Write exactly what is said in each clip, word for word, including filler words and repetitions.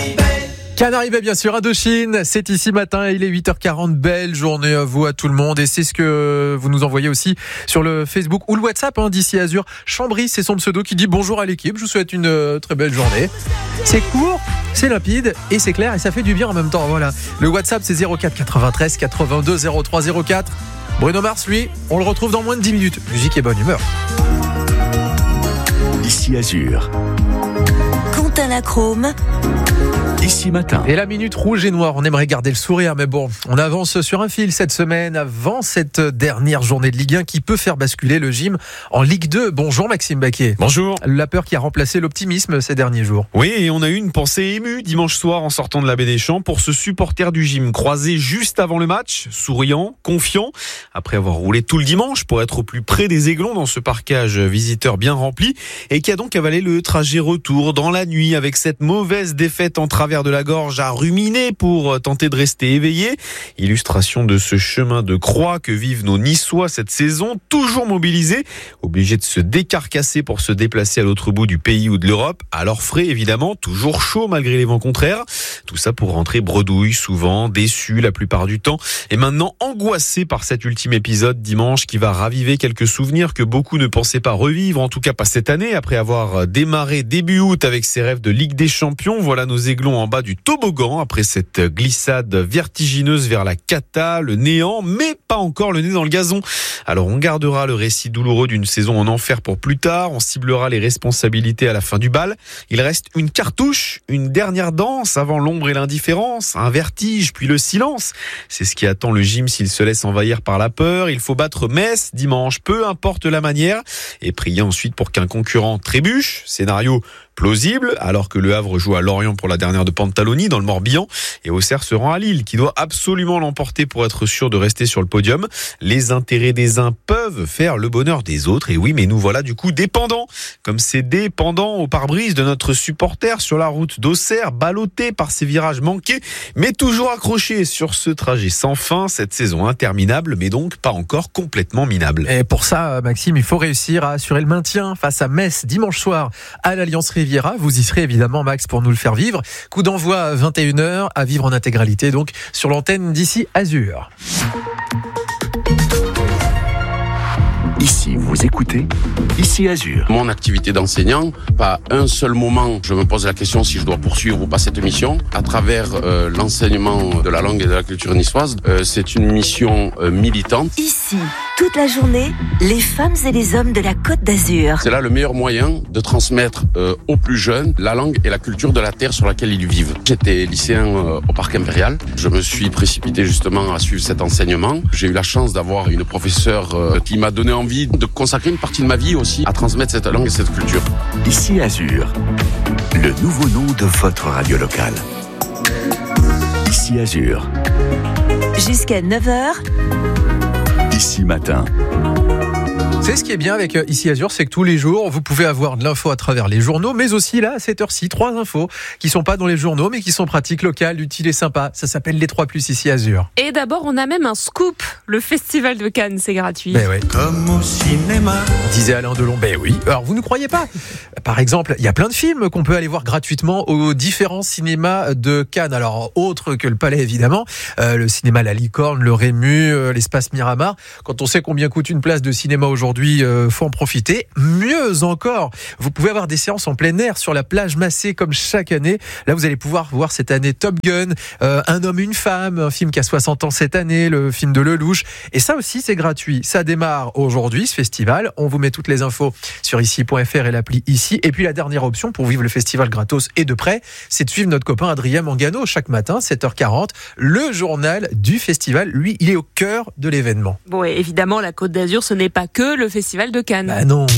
Canaries Bay, bien sûr, Indochine, c'est ici matin, il est huit heures quarante, belle journée à vous, à tout le monde, et c'est ce que vous nous envoyez aussi sur le Facebook ou le WhatsApp hein, d'ici Azur. Chambry, c'est son pseudo qui dit bonjour à l'équipe, je vous souhaite une euh, très belle journée. C'est court, c'est limpide et c'est clair et ça fait du bien en même temps, voilà. Le WhatsApp c'est zéro quatre quatre-vingt-treize quatre-vingt-deux zéro trois zéro quatre. Bruno Mars, lui, on le retrouve dans moins de dix minutes. Musique et bonne humeur. Ici Azur. Quentin Lachrome. Ici matin. Et la minute rouge et noire, on aimerait garder le sourire, mais bon, on avance sur un fil cette semaine avant cette dernière journée de Ligue un qui peut faire basculer le gym en Ligue deux. Bonjour Maxime Baquet. Bonjour. La peur qui a remplacé l'optimisme ces derniers jours. Oui, et on a eu une pensée émue dimanche soir en sortant de la Baie des Champs pour ce supporter du gym croisé juste avant le match, souriant, confiant, après avoir roulé tout le dimanche pour être au plus près des Aiglons dans ce parcage visiteur bien rempli et qui a donc avalé le trajet retour dans la nuit avec cette mauvaise défaite en travers de la gorge à ruminer pour tenter de rester éveillé. Illustration de ce chemin de croix que vivent nos Niçois cette saison, toujours mobilisés, obligés de se décarcasser pour se déplacer à l'autre bout du pays ou de l'Europe. Alors frais évidemment, toujours chaud malgré les vents contraires. Tout ça pour rentrer bredouille, souvent déçu la plupart du temps. Et maintenant angoissé par cet ultime épisode dimanche qui va raviver quelques souvenirs que beaucoup ne pensaient pas revivre, en tout cas pas cette année, après avoir démarré début août avec ses rêves de Ligue des Champions. Voilà nos Aiglons en bas du toboggan après cette glissade vertigineuse vers la cata, le néant, mais pas encore le nez dans le gazon. Alors on gardera le récit douloureux d'une saison en enfer pour plus tard, on ciblera les responsabilités à la fin du bal. Il reste une cartouche, une dernière danse avant l'ombre et l'indifférence, un vertige puis le silence. C'est ce qui attend le gym s'il se laisse envahir par la peur. Il faut battre Metz dimanche, peu importe la manière, et prier ensuite pour qu'un concurrent trébuche. Scénario plausible, alors que Le Havre joue à Lorient pour la dernière de Pantaloni dans le Morbihan et Auxerre se rend à Lille, qui doit absolument l'emporter pour être sûr de rester sur le podium. Les intérêts des uns peuvent faire le bonheur des autres, et oui, mais nous voilà du coup dépendants, comme c'est dépendant au pare-brise de notre supporter sur la route d'Auxerre, ballotté par ses virages manqués, mais toujours accroché sur ce trajet sans fin, cette saison interminable, mais donc pas encore complètement minable. Et pour ça, Maxime, il faut réussir à assurer le maintien face à Metz dimanche soir à l'Alliance Riviera. Vous y serez évidemment, Max, pour nous le faire vivre. Coup d'envoi à vingt et une heures, à vivre en intégralité, donc sur l'antenne d'ici Azur. Ici, vous écoutez Ici Azur. Mon activité d'enseignant, pas un seul moment je me pose la question si je dois poursuivre ou pas cette mission. À travers euh, l'enseignement de la langue et de la culture niçoise, euh, c'est une mission euh, militante. Ici, toute la journée, les femmes et les hommes de la Côte d'Azur. C'est là le meilleur moyen de transmettre euh, aux plus jeunes la langue et la culture de la terre sur laquelle ils vivent. J'étais lycéen euh, au Parc Impérial. Je me suis précipité justement à suivre cet enseignement. J'ai eu la chance d'avoir une professeure euh, qui m'a donné envie de consacrer une partie de ma vie aussi à transmettre cette langue et cette culture. Ici Azur, le nouveau nom de votre radio locale. Ici Azur. Jusqu'à neuf heures. Ici matin. C'est ce qui est bien avec Ici Azur, c'est que tous les jours, vous pouvez avoir de l'info à travers les journaux, mais aussi là, à cette heure-ci, trois infos qui sont pas dans les journaux, mais qui sont pratiques, locales, utiles et sympas. Ça s'appelle les trois plus Ici Azur. Et d'abord, on a même un scoop. Le Festival de Cannes, c'est gratuit. Ben ouais. Comme au cinéma. Disait Alain Delon. Ben oui. Alors, vous ne croyez pas? Par exemple, il y a plein de films qu'on peut aller voir gratuitement aux différents cinémas de Cannes. Alors, autre que le Palais, évidemment. Euh, le cinéma La Licorne, le Rému, euh, l'espace Miramar. Quand on sait combien coûte une place de cinéma aujourd'hui, Aujourd'hui, euh, faut en profiter. Mieux encore, vous pouvez avoir des séances en plein air sur la plage Massé comme chaque année. Là, vous allez pouvoir voir cette année Top Gun, euh, Un homme, une femme, un film qui a soixante ans cette année, le film de Lelouch. Et ça aussi, c'est gratuit. Ça démarre aujourd'hui, ce festival. On vous met toutes les infos sur ici point f r et l'appli Ici. Et puis la dernière option pour vivre le festival gratos et de près, c'est de suivre notre copain Adrien Mangano chaque matin, sept heures quarante. Le journal du festival, lui, il est au cœur de l'événement. Bon, et évidemment, la Côte d'Azur, ce n'est pas que le festival de Cannes. Bah non.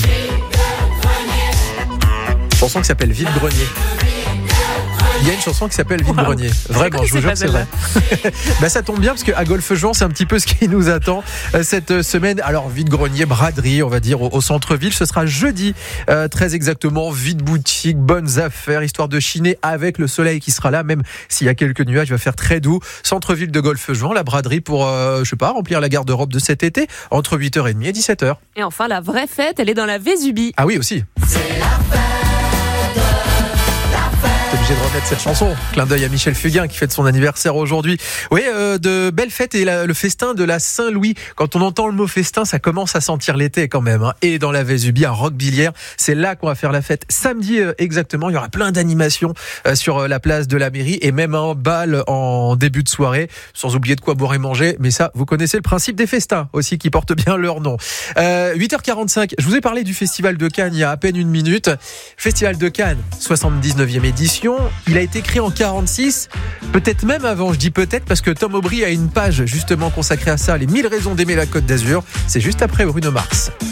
Chanson qui s'appelle Vide-grenier. Il y a une chanson qui s'appelle Vide-grenier. Vraiment, je vous jure que c'est vrai. Bah, ça tombe bien parce qu'à Golfe-Jean, c'est un petit peu ce qui nous attend cette semaine. Alors, Vide-grenier, braderie, on va dire, au, au centre-ville. Ce sera jeudi, euh, très exactement. Vide-boutique, bonnes affaires, histoire de chiner avec le soleil qui sera là, même s'il y a quelques nuages, il va faire très doux. Centre-ville de Golfe-Jean, la braderie pour, euh, je sais pas, remplir la garde-robe de cet été, entre huit heures trente et dix-sept heures. Et enfin, la vraie fête, elle est dans la Vésubie. Ah oui, aussi. C'est la fête, la fête. T'es obligé de reconnaître cette chanson. Clin d'œil à Michel Fugain qui fête son anniversaire aujourd'hui. Oui, euh, de belles fêtes et la, le festin de la Saint-Louis. Quand on entend le mot festin, ça commence à sentir l'été quand même. Hein. Et dans la Vésubie, à Roquebillière, c'est là qu'on va faire la fête. Samedi euh, exactement, il y aura plein d'animations euh, sur euh, la place de la mairie et même un bal en début de soirée. Sans oublier de quoi boire et manger. Mais ça, vous connaissez le principe des festins aussi qui portent bien leur nom. Euh, huit heures quarante-cinq, je vous ai parlé du Festival de Cannes il y a à peine une minute. Festival de Cannes, soixante-dix-neuvième édition. Il a été créé en quarante-six, peut-être même avant. Je dis peut-être parce que Tom Aubry a une page justement consacrée à ça, les mille raisons d'aimer la Côte d'Azur. C'est juste après Bruno Mars.